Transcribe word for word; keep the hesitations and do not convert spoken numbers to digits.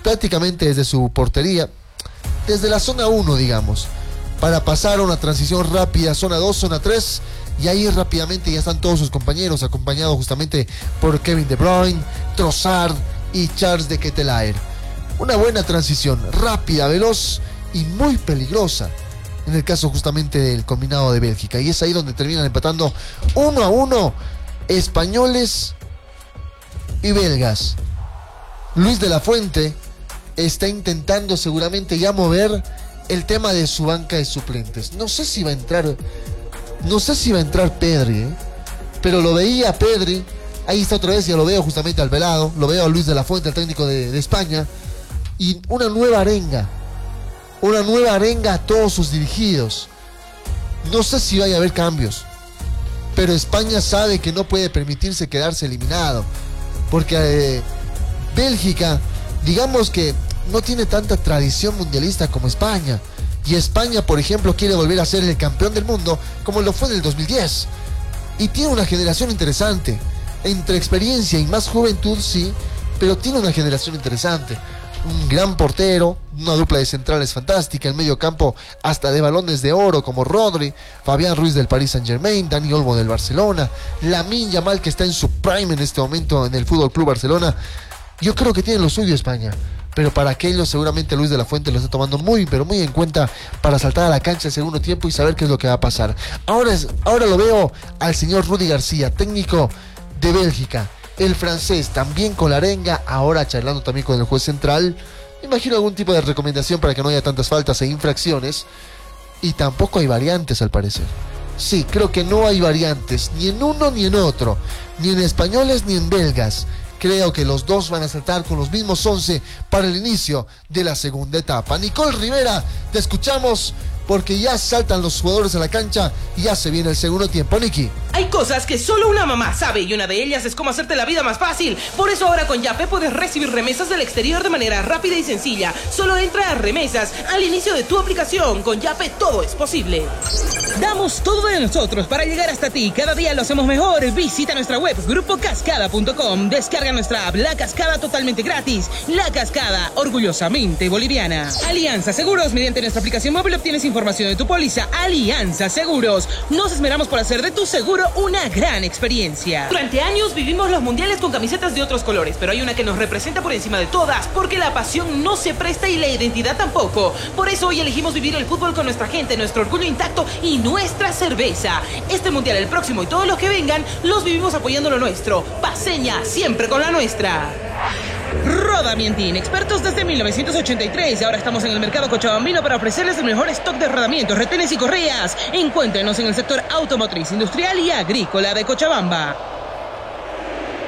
prácticamente desde su portería, desde la zona uno, digamos, para pasar a una transición rápida, zona dos, zona tres, y ahí rápidamente ya están todos sus compañeros, acompañados justamente por Kevin De Bruyne, Trossard y Charles de Ketelaere. Una buena transición, rápida, veloz y muy peligrosa, en el caso justamente del combinado de Bélgica, y es ahí donde terminan empatando uno a uno españoles y belgas. Luis de la Fuente está intentando seguramente ya mover el tema de su banca de suplentes. No sé si va a entrar, no sé si va a entrar Pedri, ¿eh? Pero lo veía Pedri, ahí está otra vez, ya lo veo justamente al velado, lo veo a Luis de la Fuente, el técnico de, de España, y una nueva arenga, una nueva arenga a todos sus dirigidos. No sé si vaya a haber cambios, pero España sabe que no puede permitirse quedarse eliminado, porque eh, Bélgica, digamos que no tiene tanta tradición mundialista como España, y España, por ejemplo, quiere volver a ser el campeón del mundo como lo fue en el dos mil diez, y tiene una generación interesante, entre experiencia y más juventud, sí, pero tiene una generación interesante. Un gran portero, una dupla de centrales fantástica, el medio campo hasta de balones de oro como Rodri, Fabián Ruiz del Paris Saint-Germain, Dani Olmo del Barcelona, Lamine Yamal, que está en su prime en este momento en el Fútbol Club Barcelona. Yo creo que tiene lo suyo España, pero para aquello seguramente Luis de la Fuente lo está tomando muy, pero muy en cuenta para saltar a la cancha el segundo tiempo y saber qué es lo que va a pasar. Ahora, es, ahora lo veo al señor Rudy García, técnico de Bélgica, el francés, también con la arenga, ahora charlando también con el juez central. Me imagino algún tipo de recomendación para que no haya tantas faltas e infracciones, y tampoco hay variantes al parecer. Sí, creo que no hay variantes, ni en uno ni en otro, ni en españoles ni en belgas. Creo que los dos van a saltar con los mismos once para el inicio de la segunda etapa. Nicole Rivera, te escuchamos porque ya saltan los jugadores a la cancha y ya se viene el segundo tiempo. Niki. Hay cosas que solo una mamá sabe y una de ellas es cómo hacerte la vida más fácil. Por eso ahora con Yape puedes recibir remesas del exterior de manera rápida y sencilla. Solo entra a remesas al inicio de tu aplicación. Con Yape todo es posible. Damos todo de nosotros para llegar hasta ti. Cada día lo hacemos mejor. Visita nuestra web grupo cascada punto com. Descarga nuestra app La Cascada totalmente gratis. La Cascada, orgullosamente boliviana. Alianza Seguros. Mediante nuestra aplicación móvil obtienes información de tu póliza. Alianza Seguros. Nos esmeramos por hacer de tu seguro una gran experiencia. Durante años vivimos los mundiales con camisetas de otros colores, pero hay una que nos representa por encima de todas, porque la pasión no se presta y la identidad tampoco. Por eso hoy elegimos vivir el fútbol con nuestra gente, nuestro orgullo intacto y nuestra cerveza. Este mundial, el próximo y todos los que vengan, los vivimos apoyando lo nuestro. Paceña, siempre con la nuestra. Rodamientin, expertos desde mil novecientos ochenta y tres. Ahora estamos en el mercado cochabambino para ofrecerles el mejor stock de rodamientos, retenes y correas. Encuéntrenos en el sector automotriz, industrial y agrícola de Cochabamba.